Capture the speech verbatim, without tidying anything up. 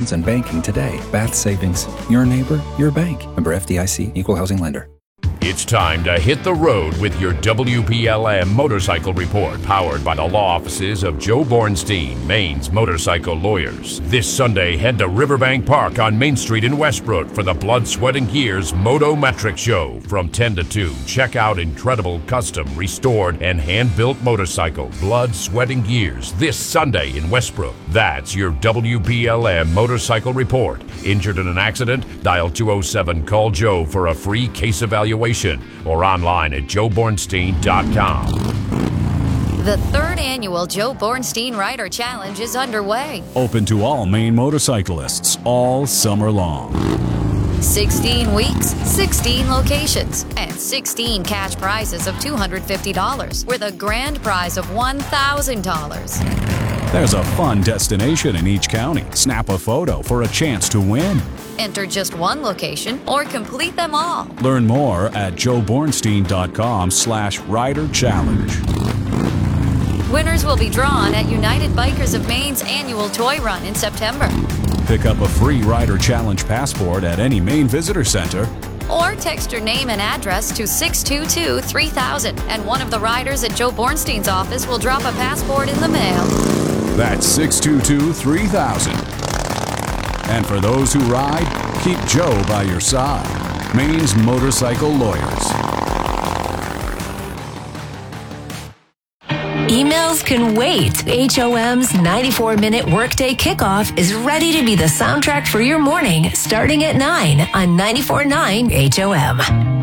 loans and banking today. Bath Savings. Your neighbor, your bank. Member F D I C. Equal Housing Lender. It's time to hit the road with your W P L M Motorcycle Report, powered by the law offices of Joe Bornstein, Maine's motorcycle lawyers. This Sunday, head to Riverbank Park on Main Street in Westbrook for the Blood, Sweat, and Gears Motometric Show from ten to two. Check out incredible custom, restored, and hand-built motorcycle, Blood, Sweat, and Gears, this Sunday in Westbrook. That's your W P L M Motorcycle Report. Injured in an accident? Dial two oh seven, call Joe for a free case evaluation, or online at joe bornstein dot com. The third annual Joe Bornstein Rider Challenge is underway. Open to all Maine motorcyclists all summer long. sixteen weeks, sixteen locations, and sixteen cash prizes of two hundred fifty dollars with a grand prize of one thousand dollars. There's a fun destination in each county. Snap a photo for a chance to win. Enter just one location or complete them all. Learn more at joe bornstein dot com slash rider challenge. Winners will be drawn at United Bikers of Maine's annual toy run in September. Pick up a free Rider Challenge passport at any Maine Visitor Center. Or text your name and address to six two two, three thousand, and one of the riders at Joe Bornstein's office will drop a passport in the mail. That's six two two, three thousand. And for those who ride, keep Joe by your side. Maine's motorcycle lawyers. Emails can wait. H O M's ninety-four minute Workday Kickoff is ready to be the soundtrack for your morning, starting at nine on ninety-four point nine H O M.